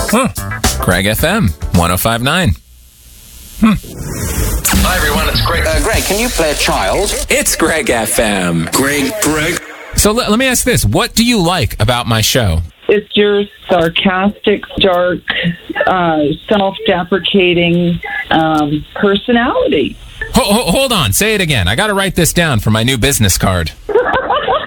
Greg FM 105.9. Hi, everyone. It's Greg. Greg, can you play a child? It's Greg FM. Greg. So let me ask this. What do you like about my show? It's your sarcastic, dark, self-deprecating personality. Hold on. Say it again. I got to write this down for my new business card.